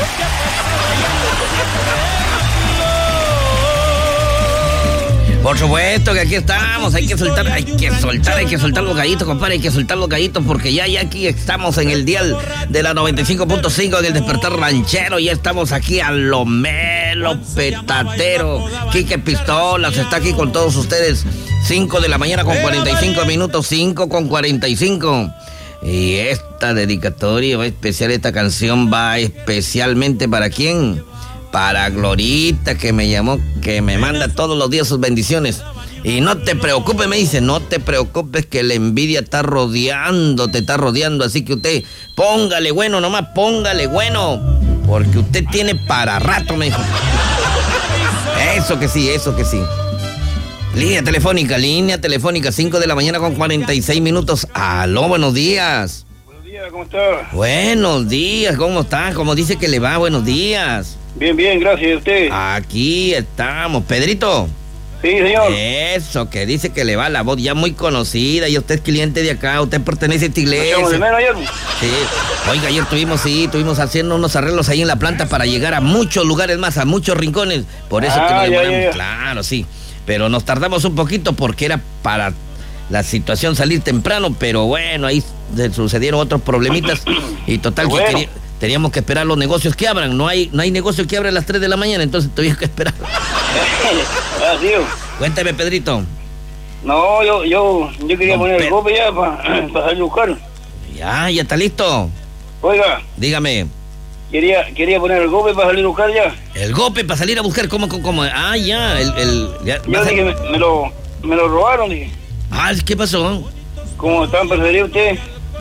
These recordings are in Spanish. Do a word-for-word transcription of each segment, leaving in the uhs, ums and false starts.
Por supuesto que aquí estamos, hay que soltar, hay que soltar, hay que soltar los gallitos, compadre, hay que soltar los gallitos porque ya, ya aquí estamos en el dial de la noventa y cinco punto cinco en el Despertar Ranchero, ya estamos aquí a lo melo petatero. Quique Pistolas está aquí con todos ustedes, cinco de la mañana con cuarenta y cinco minutos, cinco con cuarenta y cinco. Y esta dedicatoria va especial, esta canción va especialmente ¿para quién? Para Glorita, que me llamó, que me manda todos los días sus bendiciones. Y no te preocupes, me dice, no te preocupes que la envidia está rodeando, te está rodeando. Así que usted, póngale bueno nomás, póngale bueno. Porque usted tiene para rato, me dijo. Eso que sí, eso que sí. Línea telefónica, línea telefónica, cinco de la mañana con cuarenta y seis minutos. Aló, buenos días. Buenos días, ¿cómo está? Buenos días, ¿cómo está? ¿Cómo dice que le va? Buenos días. Bien, bien, gracias. ¿Y usted? Aquí estamos. Pedrito. Sí, señor. Eso, que dice que le va la voz ya muy conocida y usted es cliente de acá, usted pertenece a esta iglesia. ¿No de menos ayer? Sí. Oiga, ayer tuvimos, sí, tuvimos haciendo unos arreglos ahí en la planta para llegar a muchos lugares más, a muchos rincones. Por eso ah, que nos ya, demoramos. ya, ya. Claro, sí. Pero nos tardamos un poquito porque era para la situación salir temprano, pero bueno, ahí se sucedieron otros problemitas y total bueno. que quería... Teníamos que esperar los negocios que abran. No hay, no hay negocio que abra a las tres de la mañana, entonces tuvimos que esperar. ah, tío. Cuéntame, Pedrito. No, yo, yo, yo quería No, poner Pe- el golpe ya para pa salir a buscar. Ya, ya está listo. Oiga, Dígame. quería, quería poner el golpe para salir a buscar ya. El golpe para salir a buscar, ¿cómo, cómo? cómo? Ah, ya, el... el ya, Yo vas a- dije, me, me lo, me lo robaron, dije. Ah, ¿qué pasó? ¿Cómo estaban preferidos ustedes?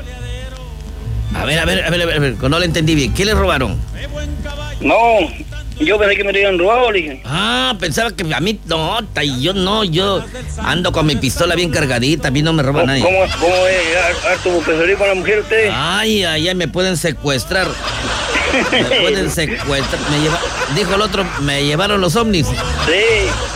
A ver, a ver, a ver, a ver, a ver, no le entendí bien. ¿Qué le robaron? No, yo pensé que me lo habían robado, le dije. Ah, pensaba que a mí... No, ta- y yo no, yo ando con mi pistola bien cargadita, a mí no me roba ¿Cómo, nadie. cómo, cómo es? ¿Har- ¿Harto preferido con la mujer ustedes? Ay, ay, ay, me pueden secuestrar. Me pueden secuestrar. Me lleva... Dijo el otro, me llevaron los ovnis. Sí.